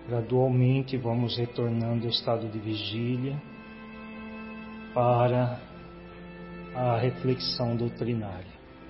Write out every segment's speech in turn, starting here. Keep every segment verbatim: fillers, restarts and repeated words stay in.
Gradualmente vamos retornando ao estado de vigília para a reflexão doutrinária.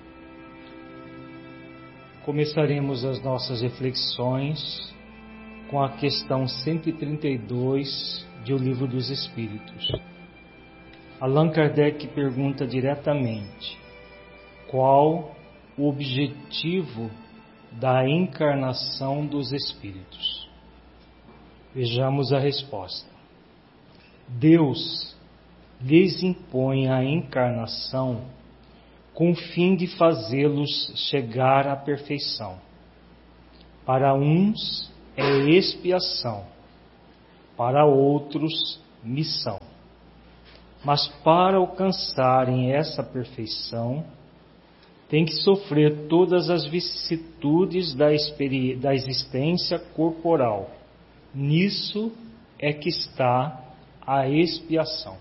Começaremos as nossas reflexões com a questão cento e trinta e dois de O Livro dos Espíritos. Allan Kardec pergunta diretamente: qual o objetivo da encarnação dos espíritos? Vejamos a resposta. Deus lhes impõe a encarnação com o fim de fazê-los chegar à perfeição. Para uns é expiação, para outros missão. Mas para alcançarem essa perfeição, tem que sofrer todas as vicissitudes da, experi- da existência corporal. Nisso é que está a expiação.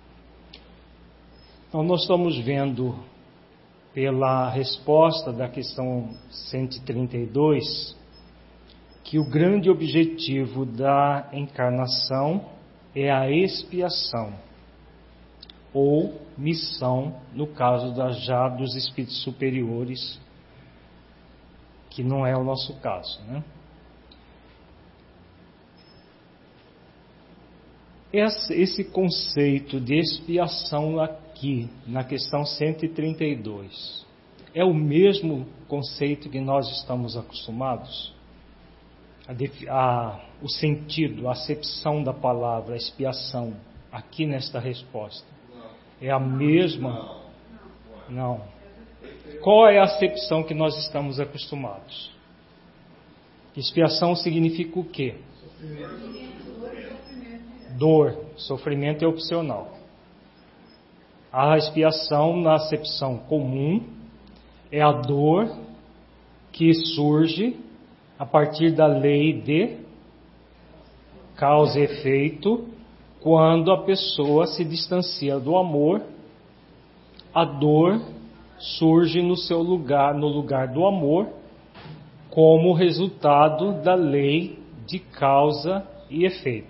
Então, nós estamos vendo pela resposta da questão cento e trinta e dois que o grande objetivo da encarnação é a expiação, ou missão, no caso da, já dos espíritos superiores, que não é o nosso caso, né? Esse conceito de expiação aqui, na questão cento e trinta e dois, é o mesmo conceito que nós estamos acostumados? A, a, o sentido, a acepção da palavra expiação, aqui nesta resposta, é a mesma? Não. Qual é a acepção que nós estamos acostumados? Expiação significa o quê? Dor, sofrimento é opcional. A expiação, na acepção comum, é a dor que surge a partir da lei de causa e efeito, quando a pessoa se distancia do amor. A dor surge no seu lugar, no lugar do amor, como resultado da lei de causa e efeito.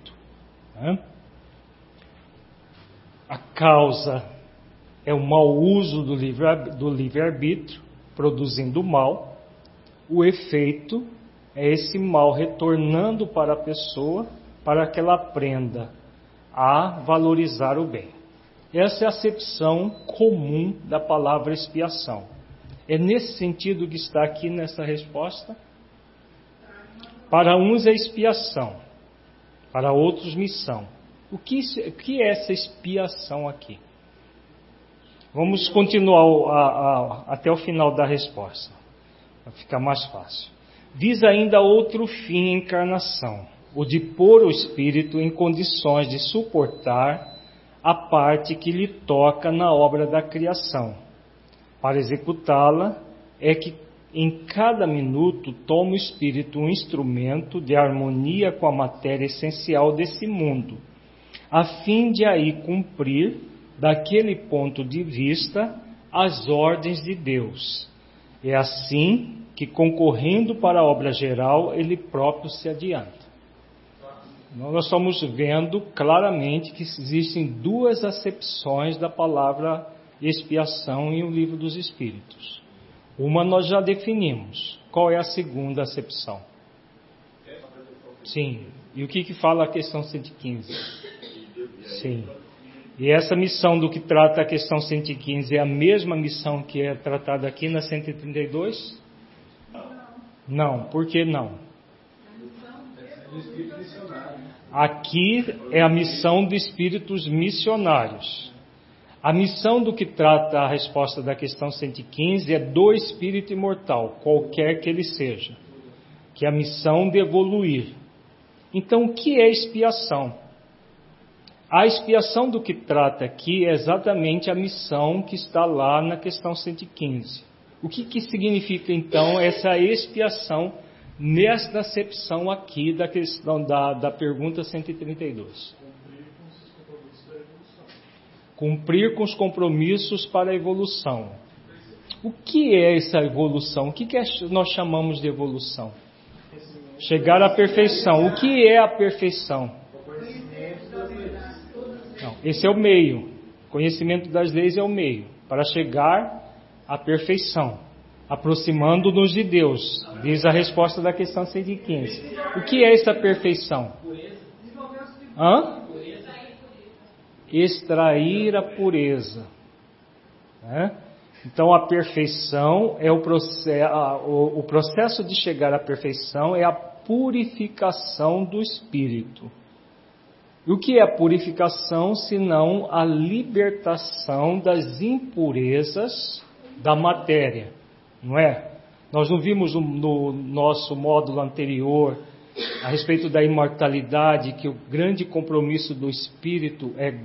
A causa é o mau uso do livre-arbítrio, produzindo mal. O efeito é esse mal retornando para a pessoa, para que ela aprenda a valorizar o bem. Essa é a acepção comum da palavra expiação. É nesse sentido que está aqui nessa resposta. Para uns é expiação, para outros missão. O que, isso, o que é essa expiação aqui? Vamos continuar a, a, até o final da resposta, para ficar mais fácil. Diz ainda outro fim em encarnação, o de pôr o espírito em condições de suportar a parte que lhe toca na obra da criação. Para executá-la, é que em cada minuto toma o espírito um instrumento de harmonia com a matéria essencial desse mundo, a fim de aí cumprir, daquele ponto de vista, as ordens de Deus. É assim que, concorrendo para a obra geral, ele próprio se adianta. Nós estamos vendo claramente que existem duas acepções da palavra expiação em O Livro dos Espíritos. Uma nós já definimos. Qual é a segunda acepção? Sim. E o que, que fala a questão cento e quinze? Sim. E essa missão do que trata a questão cento e quinze é a mesma missão que é tratada aqui na cento e trinta e dois? Não. Por que não? Aqui é a missão de espíritos missionários. A missão do que trata a resposta da questão cento e quinze é do espírito imortal, qualquer que ele seja, que é a missão de evoluir. Então, o que é expiação? A expiação do que trata aqui é exatamente a missão que está lá na questão cento e quinze. O que, que significa, então, essa expiação nesta acepção aqui da, questão, da, da pergunta cento e trinta e dois? Cumprir com os compromissos para a evolução. O que é essa evolução? O que, que nós chamamos de evolução? Chegar à perfeição. O que é a perfeição? Não, esse é o meio. Conhecimento das leis é o meio para chegar à perfeição, aproximando-nos de Deus. Diz a resposta da questão cento e quinze. O que é essa perfeição? Hã? Extrair a pureza. Né? Então a perfeição é o processo, o processo de chegar à perfeição é a purificação do espírito. E o que é a purificação, senão a libertação das impurezas da matéria, não é? Nós não vimos no nosso módulo anterior a respeito da imortalidade que o grande compromisso do espírito é